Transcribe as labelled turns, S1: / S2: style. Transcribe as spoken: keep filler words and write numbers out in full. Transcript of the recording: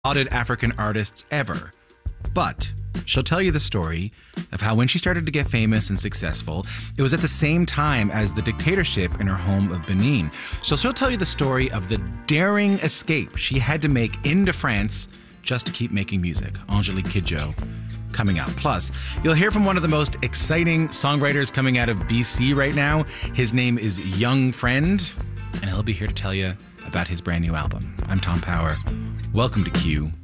S1: lauded African artists ever. But she'll tell you the story of how when she started to get famous and successful, it was at the same time as the dictatorship in her home of Benin. So she'll tell you the story of the daring escape she had to make into France just to keep making music. Angelique Kidjo coming up. Plus, you'll hear from one of the most exciting songwriters coming out of B C right now. His name is Young Friend, and he'll be here to tell you about his brand new album. I'm Tom Power. Welcome to Q.